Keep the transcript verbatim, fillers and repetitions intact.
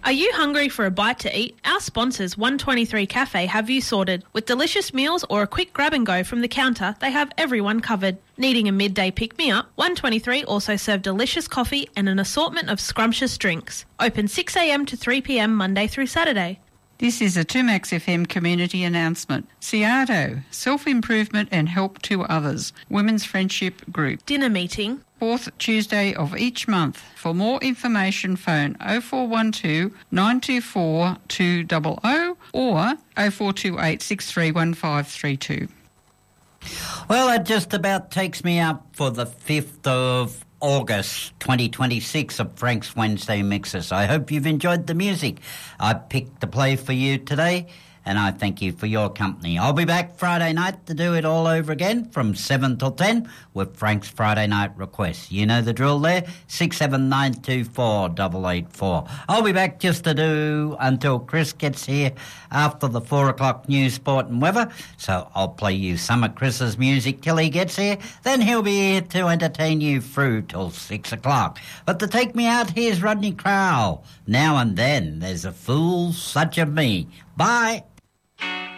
Are you hungry for a bite to eat? Our sponsors, one twenty-three Cafe, have you sorted. With delicious meals or a quick grab and go from the counter, they have everyone covered. Needing a midday pick-me-up? one twenty-three also serve delicious coffee and an assortment of scrumptious drinks. Open six a m to three p m Monday through Saturday. This is a two Max F M community announcement. Ciardo, Self-Improvement and Help to Others, Women's Friendship Group. Dinner meeting. Fourth Tuesday of each month. For more information, phone oh four one two, nine two four, two hundred or oh four two eight, six three one five three two. Well, that just about takes me up for the fifth of August twenty twenty-six of Frank's Wednesday Mixes. I hope you've enjoyed the music I picked to play for you today, and I thank you for your company. I'll be back Friday night to do it all over again from seven till ten with Frank's Friday Night Requests. You know the drill there, six seven nine two four eight eight four. I'll be back just to do until Chris gets here after the four o'clock news, sport and weather. So I'll play you some of Chris's music till he gets here. Then he'll be here to entertain you through till six o'clock. But to take me out, here's Rodney Crowell. Now and then there's a fool such as me. Bye.